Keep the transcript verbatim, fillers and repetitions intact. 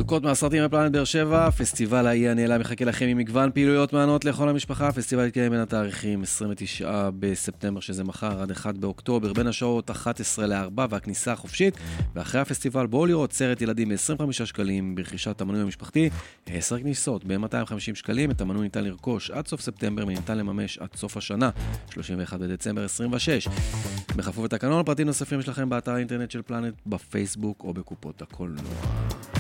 ארוכות מהסרטים בפלנט באר שבע, פסטיבל האי הנעלה מחכה לכם עם מגוון פעילויות מענות לכל המשפחה. הפסטיבל יתקיים בין התאריכים עשרים ותשעה בספטמבר, שזה מחר, עד אחד באוקטובר, בין השעות אחת עשרה לארבע, והכניסה חופשית. ואחרי הפסטיבל בואו לראות סרט ילדים ב-עשרים וחמישה שקלים ברכישת המנוי המשפחתי, עשר כניסות ב-מאתיים וחמישים שקלים. את המנוי ניתן לרכוש עד סוף ספטמבר וניתן לממש עד סוף השנה, שלושים ואחד בדצמבר עשרים ושש. בכפוף לתקנון, פרטים נוספים יש לכם באתר האינטרנט של פלנט, בפייסבוק או בקופות הקולנוע.